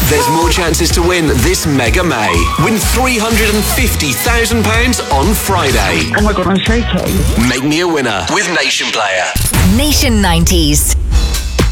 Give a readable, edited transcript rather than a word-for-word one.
There's more chances to win this Mega May. Win £350,000 on Friday. Oh my God, I'm shaking. Make me a winner with Nation Player. Nation 90s.